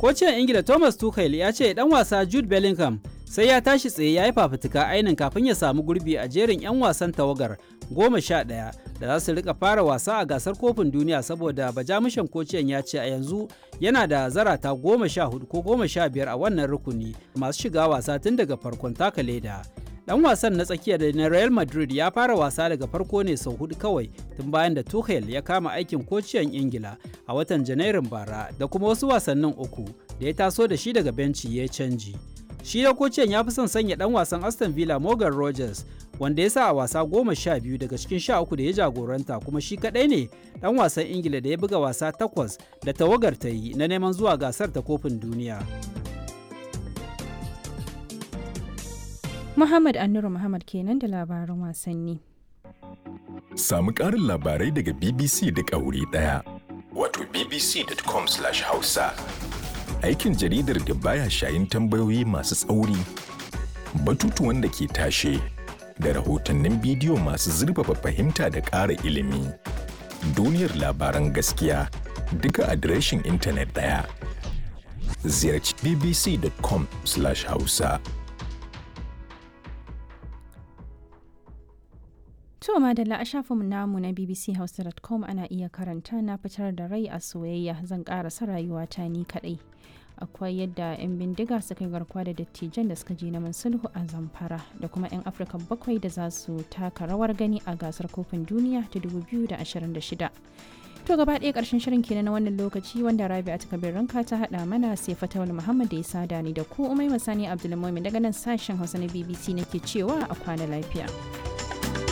Kocin Ingila Thomas Tuchel ya ce dan wasa Jude Bellingham sai ya tashi tsaye ya yi fafutuka ainin kafin ya samu gurbi a jerin 'yan wasan tawagar 11 da za su rika fara wasa a gasar kofin duniya saboda bajamushan kociyan ya ce a yanzu yana da zarata 14 ko 15 a wannan rukuni masu shiga wasa tun daga farkon taka leda. Dan wasan na tsakiya da na Real Madrid ya fara wasa daga farko ne sau 4 kawai tun bayan da Tuchel ya kama aikin kociyan Ingila a watan Janairun bara da kuma wasu wasannin 3 da ya taso da shi daga benci ya canji. Shi da kociyan ya fi son sanya dan wasan Aston Villa Morgan Rogers wanda ya sa a wasa 12 daga cikin 13 da ya jagoranta kuma shi kadai ne dan wasan Ingila da ya buga wasa 8 da tawagar ta yi na neman zuwa gasar ta kofin duniya. Muhammad Annuru Muhammad kenan da labaran wasanni. Samu ƙarin labarai daga BBC duk a wuri ɗaya. Wato bbc.com/hausa. Aikin jaridar da baya shayin tambayoyi masu tsauri, batutuwan da ke tashe, da rahotannin bidiyo masu zurfafa fahimta da ƙara ilimi. Duniyar labaran gaskiya duka adireshin intanet ɗaya. Ziyarci bbc.com/hausa. To madalla a shafin namu na bbchausa.com ana iya karanta na fitar da rai a soyayya zan karasa rayuwata ni kadai. Akwai yadda 'yan bindiga suka yi garkuwa da dattijan da suka je neman sulhu a Zamfara da kuma 'yan Afirka 7 da za su taka rawar gani a gasar kofin duniya ta 2026. To gaba ɗaya ƙarshen shirin kenan na wannan lokaci wanda Rabi'a ta Kabir Ranka ta haɗa mana sai Fatawul Muhammad da ya sada ni da ku Umai Masani Abdulmumin daga nan sashen Hausa na BBC nake cewa a kwana lafiya.